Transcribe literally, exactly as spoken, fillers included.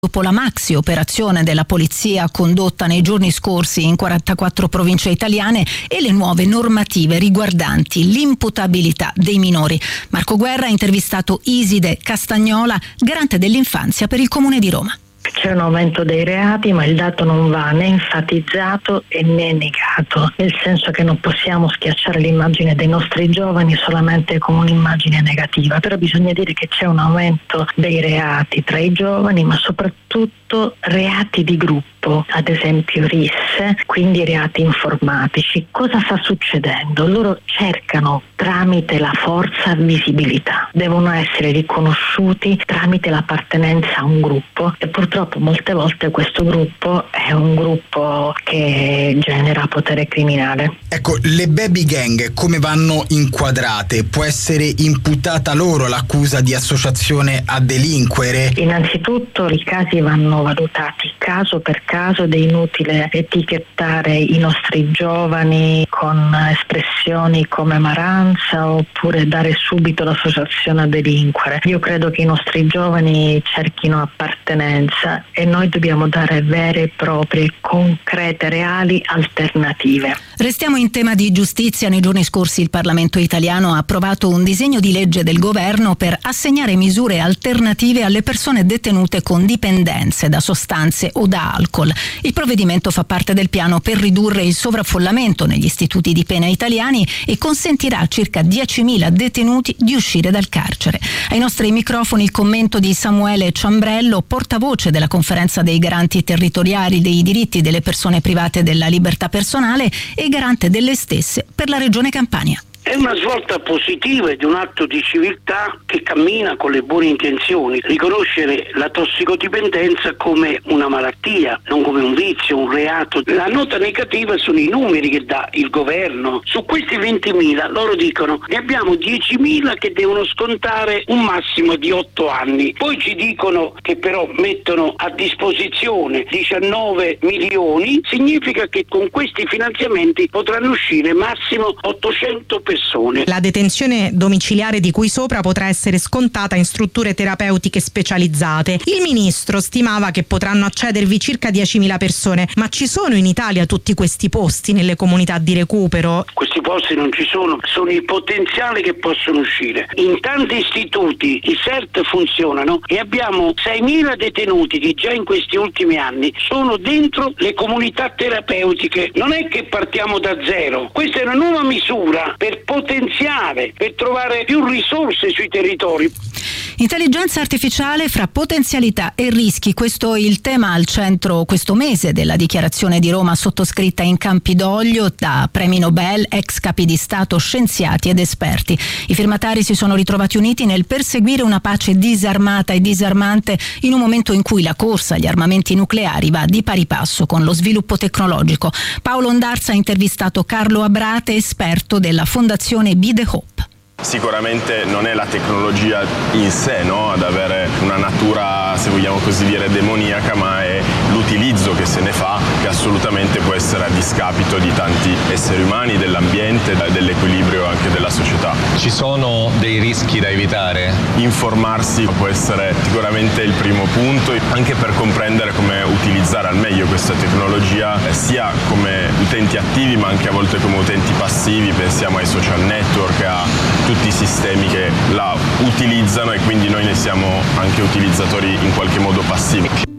dopo la maxi operazione della polizia condotta nei giorni scorsi in quarantaquattro province italiane e le nuove normative riguardanti l'imputabilità dei minori. Marco Guerra ha intervistato Iside Castagnola, garante dell'infanzia per il Comune di Roma. C'è un aumento dei reati, ma il dato non va né enfatizzato e né negato, nel senso che non possiamo schiacciare l'immagine dei nostri giovani solamente con un'immagine negativa, però bisogna dire che c'è un aumento dei reati tra i giovani, ma soprattutto reati di gruppo, ad esempio risse, quindi reati informatici. Cosa sta succedendo? Loro cercano tramite la forza visibilità, devono essere riconosciuti tramite l'appartenenza a un gruppo e purtroppo molte volte questo gruppo è un gruppo che genera potere criminale. Ecco, le baby gang come vanno inquadrate? Può essere imputata loro l'accusa di associazione a delinquere? Innanzitutto i casi vanno valutati caso per caso ed è inutile etichettare i nostri giovani con espressioni come maranza oppure dare subito l'associazione a delinquere. Io credo che i nostri giovani cerchino appartenenza e noi dobbiamo dare vere e proprie, concrete, reali alternative. Restiamo in tema di giustizia. Nei giorni scorsi il Parlamento italiano ha approvato un disegno di legge del governo per assegnare misure alternative alle persone detenute con dipendenze da sostanze o da alcol. Il provvedimento fa parte del piano per ridurre il sovraffollamento negli istituti di pena italiani e consentirà a circa diecimila detenuti di uscire dal carcere. Ai nostri microfoni il commento di Samuele Ciambrello, portavoce della Conferenza dei Garanti Territoriali dei diritti delle persone private della libertà personale e garante delle stesse per la Regione Campania. È una svolta positiva ed un atto di civiltà che cammina con le buone intenzioni. Riconoscere la tossicodipendenza come una malattia, non come un vizio, un reato. La nota negativa sono i numeri che dà il governo. Su questi ventimila loro dicono ne abbiamo diecimila che devono scontare un massimo di otto anni. Poi ci dicono che però mettono a disposizione diciannove milioni, significa che con questi finanziamenti potranno uscire massimo ottocento persone. La detenzione domiciliare di cui sopra potrà essere scontata in strutture terapeutiche specializzate. Il ministro stimava che potranno accedervi circa diecimila persone, ma ci sono in Italia tutti questi posti nelle comunità di recupero? Questi posti non ci sono, sono i potenziali che possono uscire. In tanti istituti i S E R T funzionano e abbiamo seimila detenuti che già in questi ultimi anni sono dentro le comunità terapeutiche. Non è che partiamo da zero, questa è una nuova misura per potenziare, per trovare più risorse sui territori. Intelligenza artificiale fra potenzialità e rischi, questo è il tema al centro questo mese della dichiarazione di Roma sottoscritta in Campidoglio da premi Nobel, ex capi di Stato, scienziati ed esperti. I firmatari si sono ritrovati uniti nel perseguire una pace disarmata e disarmante in un momento in cui la corsa agli armamenti nucleari va di pari passo con lo sviluppo tecnologico. Paolo Ondarza ha intervistato Carlo Abrate, esperto della Fondazione Be The Hope. Sicuramente non è la tecnologia in sé, no, ad avere una natura, se vogliamo così dire, demoniaca, ma è l'utilizzo che se ne fa, che assolutamente può essere a discapito di tanti esseri umani, dell'ambiente, dell'equilibrio anche della società. Ci sono dei rischi da evitare? Informarsi può essere sicuramente il primo punto, anche per comprendere come utilizzare al meglio questa tecnologia, sia come utenti attivi ma anche a volte come utenti passivi. Pensiamo ai social network, a tutti i sistemi che la utilizzano e quindi noi ne siamo anche utilizzatori in qualche modo passivi.